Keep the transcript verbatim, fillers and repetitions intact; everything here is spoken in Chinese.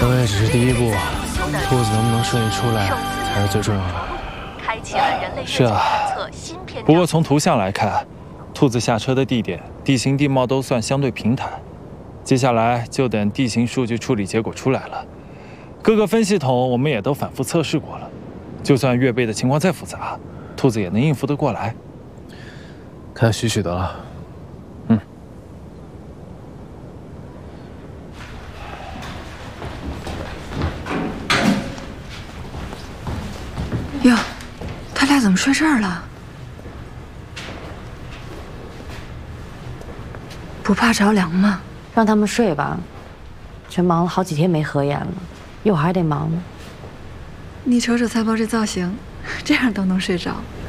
这也只是第一步，兔子能不能顺利出来才是最重要的。 是啊，不过从图像来看，兔子下车的地点、地形地貌都算相对平坦。接下来就等地形数据处理结果出来了。各个分系统我们也都反复测试过了，就算越背的情况再复杂，兔子也能应付得过来。 看许许的了。 嗯。 哟，他俩怎么睡这儿了？不怕着凉吗？ 让他们睡吧，这忙了好几天没合眼了，一会儿还得忙呢。 你瞅瞅财宝这造型，这样都能睡着。